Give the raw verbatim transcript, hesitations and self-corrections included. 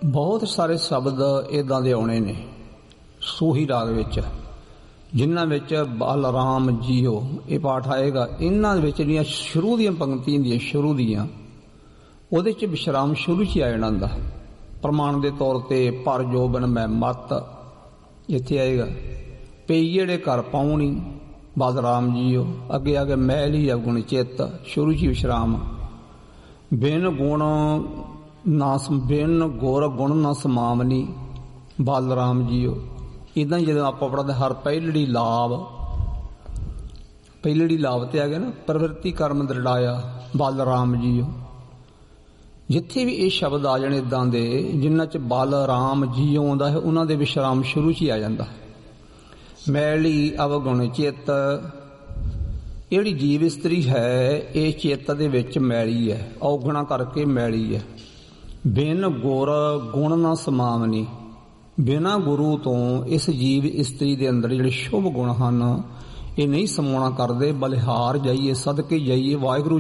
ਬਹੁਤ ਸਾਰੇ ਸ਼ਬਦ ਇੱਦਾਂ ਦੇ ਆਉਣੇ ਨੇ ਸੂਹੀ ਰਾਗ ਵਿੱਚ, ਜਿਨ੍ਹਾਂ ਵਿੱਚ ਬਲਰਾਮ ਜੀਓ ਇਹ ਪਾਠ ਆਏਗਾ। ਇਹਨਾਂ ਵਿੱਚ ਜਿਹੜੀਆਂ ਸ਼ੁਰੂ ਦੀਆਂ ਪੰਕਤੀਆਂ ਦੀਆਂ ਸ਼ੁਰੂ ਦੀਆਂ ਉਹਦੇ 'ਚ ਵਿਸ਼ਰਾਮ ਸ਼ੁਰੂ 'ਚ ਹੀ ਆ ਜਾਣਾ ਹੁੰਦਾ। ਪ੍ਰਮਾਣ ਦੇ ਤੌਰ ਤੇ ਪਰ ਜੋਬਨ ਮੈਂ ਮੱਤ ਇੱਥੇ ਆਏਗਾ। ਪਈੜੇ ਘਰ ਪਾਉਣੀ ਬਲਰਾਮ ਜੀਓ, ਅੱਗੇ ਆ ਕੇ ਮੈਲੀ ਅਵਗੁਣ ਚਿੱਤ, ਸ਼ੁਰੂ 'ਚ ਹੀ ਵਿਸ਼ਰਾਮ। ਬਿਨ ਗੁਣ ਨਾ ਬਿਨ ਗੁਰ ਗੁਣ ਨਾ ਸਮਾਵਨੀ ਬਲਰਾਮ ਜੀਓ। ਇੱਦਾਂ ਹੀ ਜਦੋਂ ਆਪਾਂ ਪੜ੍ਹਦੇ ਹਰ ਪਹਿਲੜੀ ਲਾਭ, ਪਹਿਲੜੀ ਲਾਭ ਤੇ ਆ ਗਿਆ ਨਾ, ਪ੍ਰਵਿਰਤੀ ਕਰਮ ਦ੍ਰਿੜਾਇਆ ਬਲਰਾਮ ਜੀਓ। ਜਿੱਥੇ ਵੀ ਇਹ ਸ਼ਬਦ ਆ ਜਾਣ ਇੱਦਾਂ ਦੇ ਜਿਨ੍ਹਾਂ 'ਚ ਬਲਰਾਮ ਜੀਓ ਆਉਂਦਾ ਹੈ, ਉਹਨਾਂ ਦੇ ਵਿਸ਼ਰਾਮ ਸ਼ੁਰੂ 'ਚ ਹੀ ਆ ਜਾਂਦਾ। ਮੈਲੀ ਅਵਗੁਣ ਚਿੱਤ, ਜਿਹੜੀ ਜੀਵ ਇਸਤਰੀ ਹੈ ਇਹ ਚਿੱਤ ਦੇ ਵਿੱਚ ਮੈਲੀ ਹੈ, ਔਗਣਾ ਕਰਕੇ ਮੈਲੀ ਹੈ। ਬਿਨ ਗੁਰ ਗੁਣ ਨਾ ਸਮਾਵਨੀ, ਬਿਨਾਂ ਗੁਰੂ ਤੋਂ ਇਸ ਜੀਵ ਇਸਤਰੀ ਦੇ ਅੰਦਰ ਜਿਹੜੇ ਸ਼ੁਭ ਗੁਣ ਹਨ ਇਹ ਨਹੀਂ ਸਮਾਉਣਾ ਕਰਦੇ। ਬਲਿਹਾਰ ਜਾਈਏ, ਸਦਕੇ ਜਾਈਏ, ਵਾਹਿਗੁਰੂ